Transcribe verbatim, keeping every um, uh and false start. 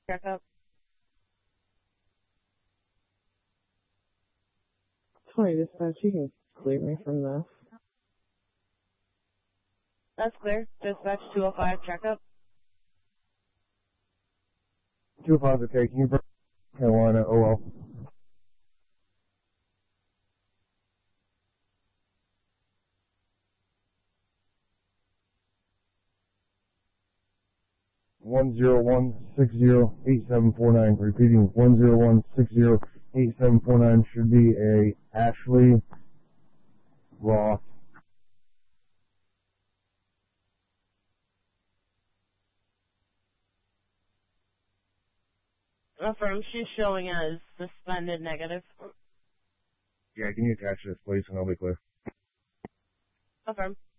checkup. Sorry, dispatch, you can clear me from this. That's clear. Dispatch two oh five checkup. two oh five, okay, can you bring Carolina, O L? one zero one six zero eight seven four nine. Repeating, one zero one six zero eight seven four nine should be a Ashley Roth. Affirm, she's showing as suspended negative. Yeah, can you attach this, please, and I'll be clear. Affirm.